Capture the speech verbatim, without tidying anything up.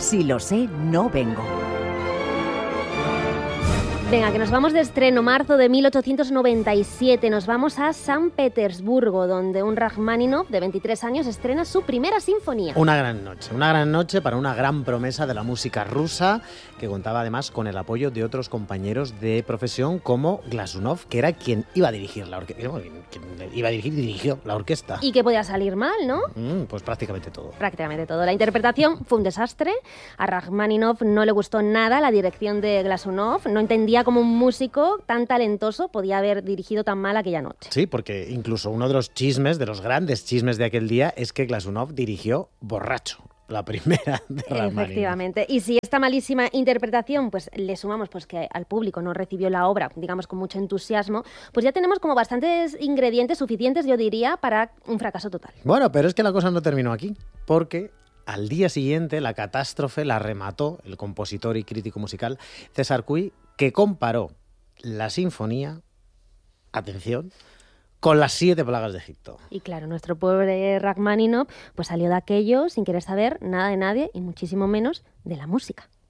Si lo sé, no vengo. Venga, que nos vamos de estreno, marzo de mil ochocientos noventa y siete. Nos vamos a San Petersburgo, donde un Rajmáninov de veintitrés años estrena su primera sinfonía. Una gran noche, una gran noche para una gran promesa de la música rusa, que contaba además con el apoyo de otros compañeros de profesión como Glazunov, que era quien iba a dirigir la orquesta. Quien iba a dirigir y dirigió la orquesta. ¿Y qué podía salir mal, no? Mm, pues prácticamente todo. Prácticamente todo. La interpretación fue un desastre. A Rajmáninov no le gustó nada la dirección de Glazunov. No entendía cómo un músico tan talentoso podía haber dirigido tan mal aquella noche. Sí, porque incluso uno de los chismes, de los grandes chismes de aquel día, es que Glazunov dirigió borracho la primera de Rachmaninoff. Efectivamente. Y si esta malísima interpretación pues le sumamos pues que al público no recibió la obra, digamos, con mucho entusiasmo, pues ya tenemos como bastantes ingredientes suficientes, yo diría, para un fracaso total. Bueno, pero es que la cosa no terminó aquí, porque al día siguiente la catástrofe la remató el compositor y crítico musical César Cui, que comparó la sinfonía, atención, con las siete plagas de Egipto. Y claro, nuestro pobre Rachmáninov pues salió de aquello sin querer saber nada de nadie y muchísimo menos de la música.